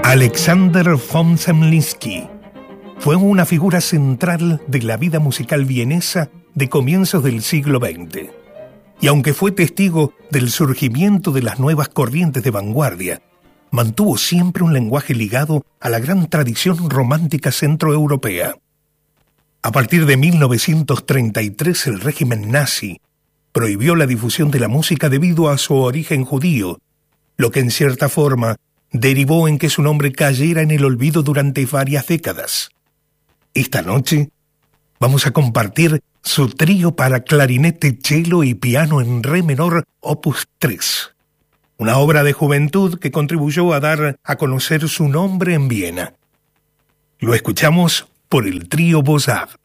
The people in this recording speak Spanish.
Alexander von Zemlinsky fue una figura central de la vida musical vienesa de comienzos del siglo XX. Y aunque fue testigo del surgimiento de las nuevas corrientes de vanguardia, mantuvo siempre un lenguaje ligado a la gran tradición romántica centroeuropea. A partir de 1933, el régimen nazi prohibió la difusión de la música debido a su origen judío, lo que en cierta forma derivó en que su nombre cayera en el olvido durante varias décadas. Esta noche vamos a compartir su trío para clarinete, cello y piano en re menor, opus 3, una obra de juventud que contribuyó a dar a conocer su nombre en Viena. Lo escuchamos por el trío Bozart.